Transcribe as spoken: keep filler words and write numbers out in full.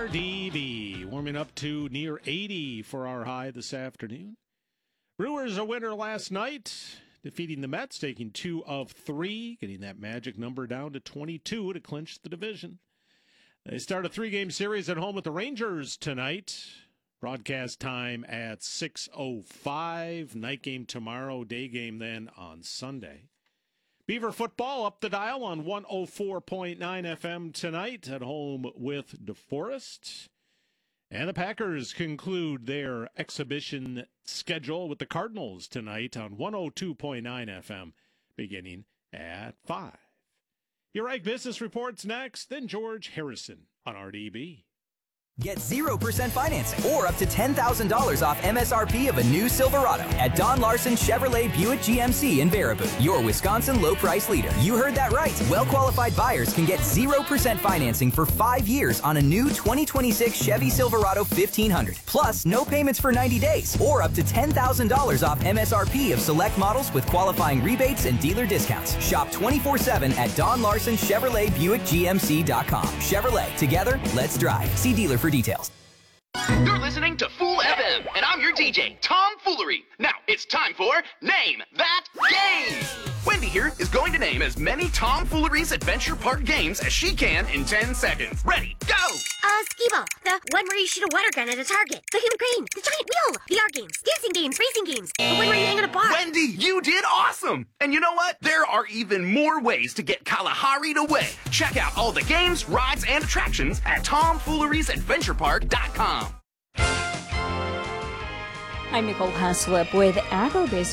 R D B warming up to near eighty for our high this afternoon. Brewers a winner last night, defeating the Mets, taking two of three, getting that magic number down to twenty-two to clinch the division. They start a three-game series at home with the Rangers tonight. Broadcast time at six oh five. Night game tomorrow, day game then on Sunday. Beaver football up the dial on one oh four point nine F M tonight at home with DeForest. And the Packers conclude their exhibition schedule with the Cardinals tonight on one oh two point nine F M beginning at five. Your Ag Business Report's next, then George Harrison on R D B. Get zero percent financing or up to ten thousand dollars off M S R P of a new Silverado at Don Larson Chevrolet Buick G M C in Baraboo, your Wisconsin low-price leader. You heard that right. Well-qualified buyers can get zero percent financing for five years on a new twenty twenty-six Chevy Silverado fifteen hundred. Plus, no payments for ninety days or up to ten thousand dollars off M S R P of select models with qualifying rebates and dealer discounts. Shop twenty-four seven at Don Larson Chevrolet Buick G M C dot com. Chevrolet, together, let's drive. See dealer for details. You're listening to Fool F M, and I'm your D J, Tom Foolery. Now, it's time for Name That Game! Wendy here is going to name as many Tom Foolery's Adventure Park games as she can in ten seconds. Ready, go! Uh, skee-ball. The one where you shoot a water gun at a target. The human crane. The giant wheel. The art games. Dancing games. Racing games. The one where you hang on a bar. Wendy, you did awesome! And you know what? There are even more ways to get Kalahari'd away. Check out all the games, rides, and attractions at tom foolery's adventure park dot com. I'm Nicole Haslip with Agribusiness.